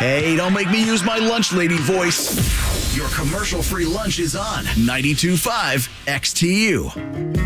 Hey, don't make me use my lunch lady voice. Your commercial-free lunch is on 92.5 XTU.